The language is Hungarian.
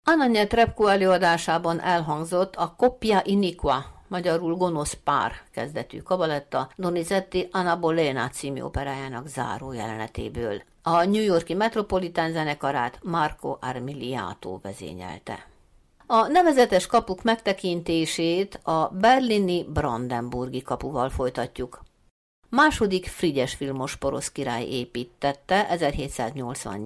Anna Netrebko előadásában elhangzott a Coppia Iniqua, magyarul Gonosz pár kezdetű kabaletta Donizetti Anna Bolena című operájának záró jelenetéből. A New York-i Metropolitan zenekarát Marco Armiliato vezényelte. A nevezetes kapuk megtekintését a berlini Brandenburgi kapuval folytatjuk. Második Frigyes Vilmos porosz király építtette 1788.